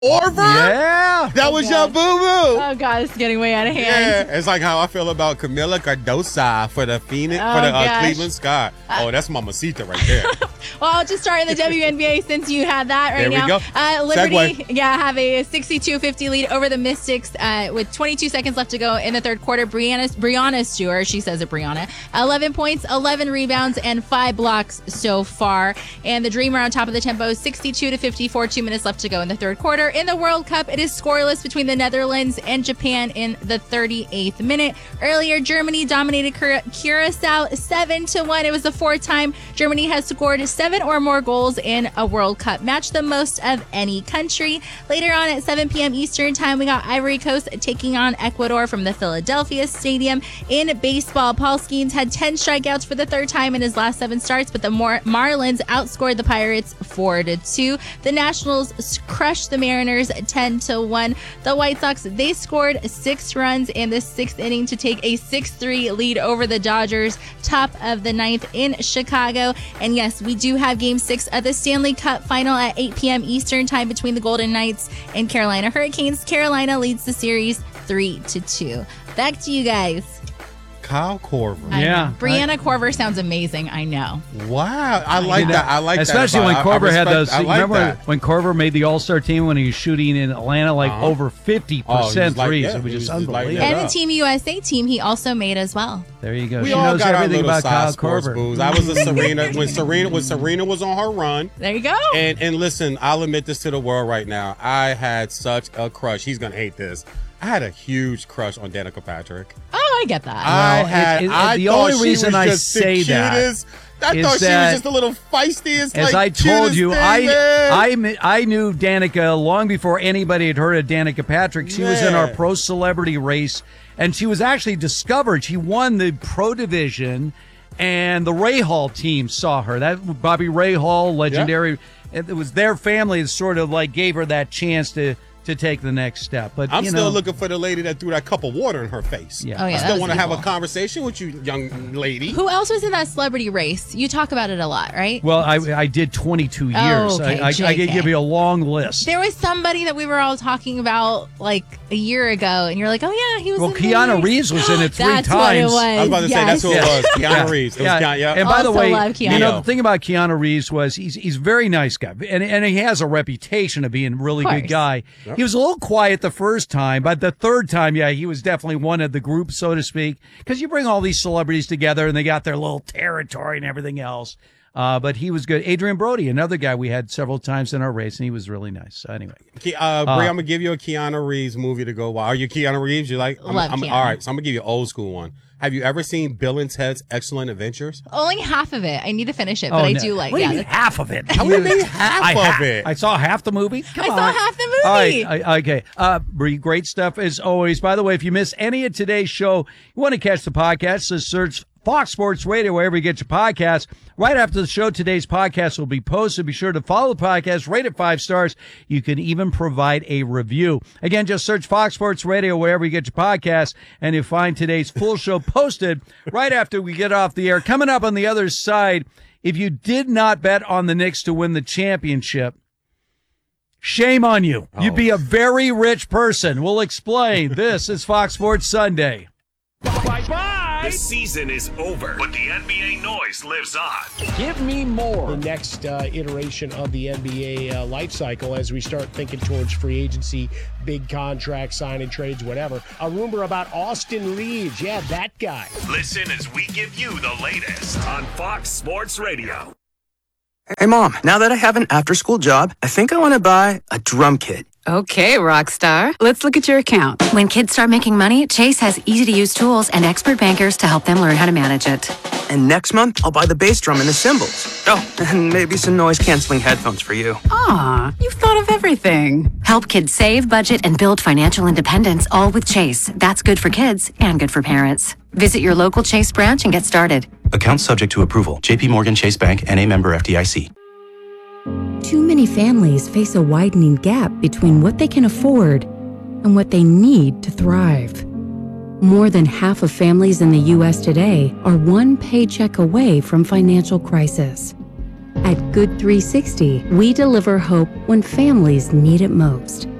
Orver? Yeah. That was your boo-boo. Oh, God, it's getting way out of hand. Yeah, it's like how I feel about Camila Cardosa for the Phoenix, Cleveland Sky. Oh, that's Mamacita right there. Well, I'll just start in the WNBA since you had that right now. There we go. Liberty, have a 62-50 lead over the Mystics with 22 seconds left to go in the third quarter. Brianna Stewart, she says it, Brianna, 11 points, 11 rebounds, and 5 blocks so far. And the Dreamer on top of the tempo, 62-54, 2 minutes left to go in the third quarter. In the World Cup, it is scoreless between the Netherlands and Japan in the 38th minute. Earlier, Germany dominated Curacao 7-1. It was the fourth time Germany has scored 7 or more goals in a World Cup match, the most of any country. Later on at 7 p.m. Eastern Time, we got Ivory Coast taking on Ecuador from the Philadelphia Stadium. In baseball, Paul Skeens had 10 strikeouts for the third time in his last 7 starts, but the Marlins outscored the Pirates 4-2. The Nationals crushed the Mariners 10-1. The White Sox, they scored 6 runs in the 6th inning to take a 6-3 lead over the Dodgers, top of the 9th in Chicago. And yes, we do have Game 6 of the Stanley Cup Final at 8 p.m. Eastern Time between the Golden Knights and Carolina Hurricanes. Carolina leads the series 3-2. Back to you guys. Kyle Korver. Yeah. Brianna Korver sounds amazing. I know. Wow. I like that. I like especially that. Especially when Korver had those. Remember that. when Korver made the All-Star team when he was shooting in Atlanta over 50% threes? It was just unbelievable. And the Team USA team he also made as well. There you go. We she all knows got everything our about Kyle Korver. Booze. I was a Serena when Serena was on her run. There you go. And listen, I'll admit this to the world right now. I had such a crush. He's gonna hate this. I had a huge crush on Danica Patrick. Oh, I get that. The only reason I say that I thought she was just a little feisty. As I told you, I knew Danica long before anybody had heard of Danica Patrick. She was in our pro celebrity race, and she was actually discovered. She won the pro division, and the Rahal team saw her. That Bobby Rahal, legendary. Yeah. It was their family that sort of like gave her that chance to take the next step. But I'm still looking for the lady that threw that cup of water in her face. Yeah. Oh, yeah, I still want to have a conversation with you, young lady. Who else was in that celebrity race? You talk about it a lot, right? Well, I did 22 years. Oh, okay. I could give you a long list. There was somebody that we were all talking about like a year ago, and you're like, oh, yeah, he was in Keanu Reeves was in it 3 times. That's what it was. I was about to say, that's who it was. Keanu Reeves. It was And by the way, the thing about Keanu Reeves was he's a very nice guy, and he has a reputation of being a really good guy. Yep. He was a little quiet the first time, but the third time, he was definitely one of the group, so to speak, because you bring all these celebrities together and they got their little territory and everything else. But he was good. Adrian Brody, another guy we had several times in our race, and he was really nice. So anyway. Brie, I'm going to give you a Keanu Reeves movie to go. Are you Keanu Reeves? You like? Love Keanu. All right, so I'm going to give you an old school one. Have you ever seen Bill and Ted's Excellent Adventures? Only half of it. I need to finish it, but I do like it. What do you mean half of it? How do you mean half of it? I saw half the movie. I saw half the movie. All right, okay. Brie, great stuff as always. By the way, if you miss any of today's show, you want to catch the podcast, so search Fox Sports Radio wherever you get your podcasts. Right after the show, today's podcast will be posted. Be sure to follow the podcast, rate it 5 stars. You can even provide a review. Again, just search Fox Sports Radio wherever you get your podcasts, and you'll find today's full show posted right after we get off the air. Coming up on the other side, if you did not bet on the Knicks to win the championship, shame on you. You'd be a very rich person. We'll explain. This is Fox Sports Sunday. Bye-bye. The season is over, but the NBA noise lives on. Give me more. The next iteration of the NBA life cycle as we start thinking towards free agency, big contracts, signing trades, whatever. A rumor about Austin Reeves. Yeah, that guy. Listen as we give you the latest on Fox Sports Radio. Hey, Mom, now that I have an after-school job, I think I want to buy a drum kit. Okay, Rockstar. Let's look at your account. When kids start making money, Chase has easy-to-use tools and expert bankers to help them learn how to manage it. And next month, I'll buy the bass drum and the cymbals. Oh, and maybe some noise-canceling headphones for you. Aw, you've thought of everything. Help kids save, budget, and build financial independence, all with Chase. That's good for kids and good for parents. Visit your local Chase branch and get started. Account subject to approval. J.P. Morgan Chase Bank, N.A. member FDIC. Too many families face a widening gap between what they can afford and what they need to thrive. More than half of families in the U.S. today are one paycheck away from financial crisis. At Good 360, we deliver hope when families need it most.